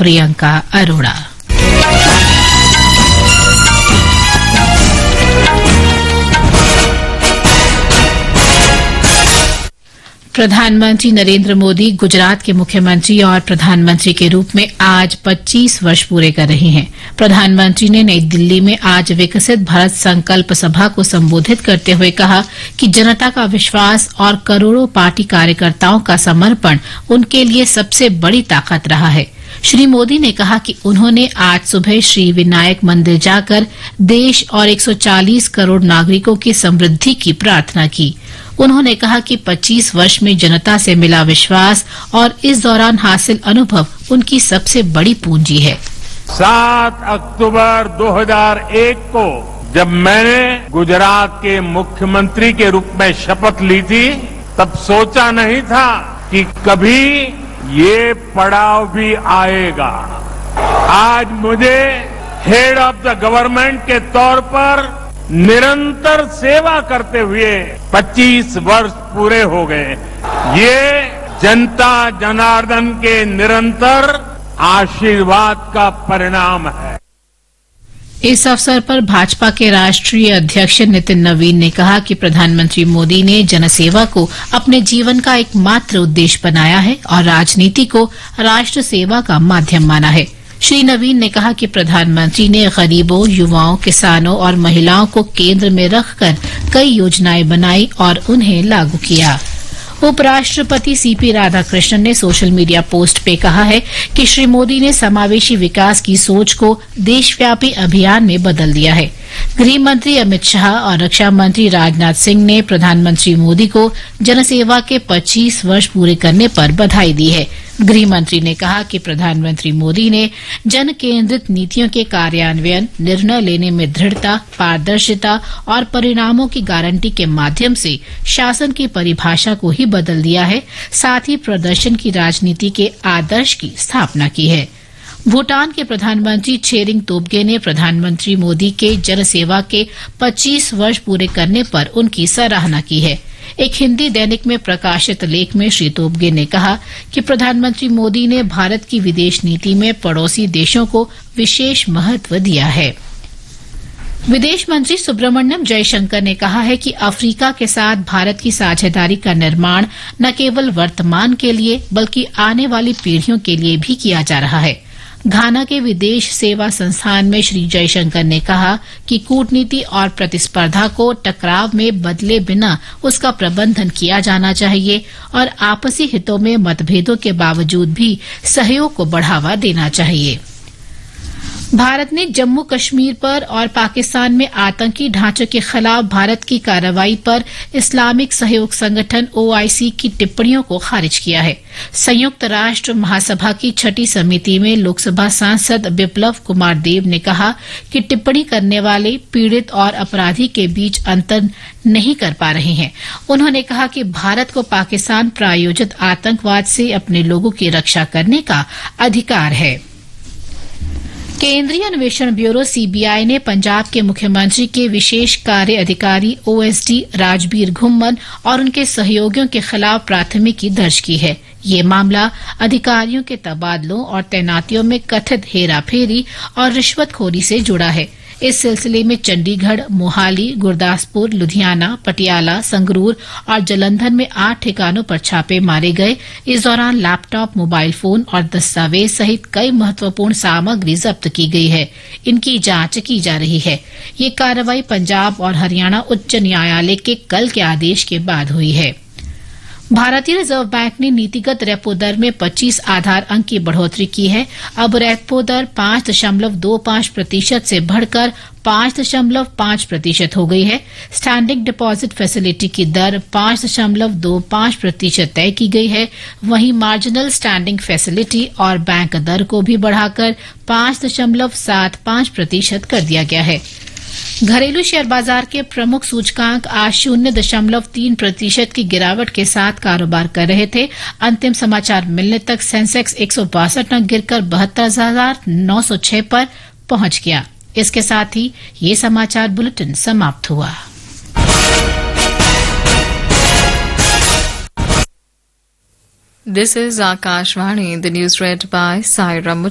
प्रियंका अरोड़ा। प्रधानमंत्री नरेंद्र मोदी गुजरात के मुख्यमंत्री और प्रधानमंत्री के रूप में आज 25 वर्ष पूरे कर रहे हैं। प्रधानमंत्री ने नई दिल्ली में आज विकसित भारत संकल्प सभा को संबोधित करते हुए कहा कि जनता का विश्वास और करोड़ों पार्टी कार्यकर्ताओं का समर्पण उनके लिए सबसे बड़ी ताकत रहा है। श्री मोदी ने कहा कि उन्होंने आज सुबह श्री विनायक मंदिर जाकर देश और 140 करोड़ नागरिकों की समृद्धि की प्रार्थना की। उन्होंने कहा कि 25 वर्ष में जनता से मिला विश्वास और इस दौरान हासिल अनुभव उनकी सबसे बड़ी पूंजी है। 7 अक्टूबर 2001 को जब मैंने गुजरात के मुख्यमंत्री के रूप में शपथ ली थी, तब सोचा नहीं था कि कभी ये पड़ाव भी आएगा। आज मुझे हेड ऑफ द गवर्नमेंट के तौर पर निरंतर सेवा करते हुए 25 वर्ष पूरे हो गए। ये जनता जनार्दन के निरंतर आशीर्वाद का परिणाम है। इस अवसर पर भाजपा के राष्ट्रीय अध्यक्ष नितिन नवीन ने कहा कि प्रधानमंत्री मोदी ने जनसेवा को अपने जीवन का एकमात्र उद्देश्य बनाया है और राजनीति को राष्ट्र सेवा का माध्यम माना है। श्री नवीन ने कहा कि प्रधानमंत्री ने गरीबों, युवाओं, किसानों और महिलाओं को केंद्र में रखकर कई योजनाएं बनाई और उन्हें लागू किया। उपराष्ट्रपति सीपी राधाकृष्णन ने सोशल मीडिया पोस्ट पे कहा है कि श्री मोदी ने समावेशी विकास की सोच को देशव्यापी अभियान में बदल दिया है। गृह मंत्री अमित शाह और रक्षा मंत्री राजनाथ सिंह ने प्रधानमंत्री मोदी को जनसेवा के 25 वर्ष पूरे करने पर बधाई दी है। गृह मंत्री ने कहा कि प्रधानमंत्री मोदी ने जन केंद्रित नीतियों के कार्यान्वयन, निर्णय लेने में दृढ़ता, पारदर्शिता और परिणामों की गारंटी के माध्यम से शासन की परिभाषा को ही बदल दिया है, साथ ही प्रदर्शन की राजनीति के आदर्श की स्थापना की है। भूटान के प्रधानमंत्री छेरिंग तोब्गे ने प्रधानमंत्री मोदी के जनसेवा के 25 वर्ष पूरे करने पर उनकी सराहना की है। एक हिंदी दैनिक में प्रकाशित लेख में श्री तोब्गे ने कहा कि प्रधानमंत्री मोदी ने भारत की विदेश नीति में पड़ोसी देशों को विशेष महत्व दिया है। विदेश मंत्री सुब्रमण्यम जयशंकर ने कहा है कि अफ्रीका के साथ भारत की साझेदारी का निर्माण न केवल वर्तमान के लिए बल्कि आने वाली पीढ़ियों के लिए भी किया जा रहा है। घाना के विदेश सेवा संस्थान में श्री जयशंकर ने कहा कि कूटनीति और प्रतिस्पर्धा को टकराव में बदले बिना उसका प्रबंधन किया जाना चाहिए और आपसी हितों में मतभेदों के बावजूद भी सहयोग को बढ़ावा देना चाहिए। भारत ने जम्मू कश्मीर पर और पाकिस्तान में आतंकी ढांचों के खिलाफ भारत की कार्रवाई पर इस्लामिक सहयोग संगठन OIC की टिप्पणियों को खारिज किया है। संयुक्त राष्ट्र महासभा की 6ठी समिति में लोकसभा सांसद बिप्लब कुमार देव ने कहा कि टिप्पणी करने वाले पीड़ित और अपराधी के बीच अंतर नहीं कर पा रहे हैं। उन्होंने कहा कि भारत को पाकिस्तान प्रायोजित आतंकवाद से अपने लोगों की रक्षा करने का अधिकार है। केंद्रीय अन्वेषण ब्यूरो CBI ने पंजाब के मुख्यमंत्री के विशेष कार्य अधिकारी OSD राजबीर घुम्मन और उनके सहयोगियों के खिलाफ प्राथमिकी दर्ज की है। ये मामला अधिकारियों के तबादलों और तैनातियों में कथित हेराफेरी और रिश्वतखोरी से जुड़ा है। इस सिलसिले में चंडीगढ़, मोहाली, गुरदासपुर, लुधियाना, पटियाला, संगरूर और जलंधर में 8 ठिकानों पर छापे मारे गए। इस दौरान लैपटॉप, मोबाइल फोन और दस्तावेज सहित कई महत्वपूर्ण सामग्री जब्त की गई है। इनकी जांच की जा रही है। ये कार्रवाई पंजाब और हरियाणा उच्च न्यायालय के कल के आदेश के बाद हुई है। भारतीय रिजर्व बैंक ने नीतिगत रेपो दर में 25 आधार अंक की बढ़ोतरी की है। अब रेपो दर 5.25% से बढ़कर 5.5% हो गई है। स्टैंडिंग डिपॉजिट फैसिलिटी की दर 5.25% तय की गई है। वहीं मार्जिनल स्टैंडिंग फैसिलिटी और बैंक दर को भी बढ़ाकर 5.75% कर दिया गया है। घरेलू शेयर बाजार के प्रमुख सूचकांक आज 0.3% की गिरावट के साथ कारोबार कर रहे थे। अंतिम समाचार मिलने तक सेंसेक्स 162 अंक गिरकर 72,906 पर पहुंच गया। इसके साथ ही ये समाचार बुलेटिन समाप्त हुआ। This is Akashvani. The news read by Saira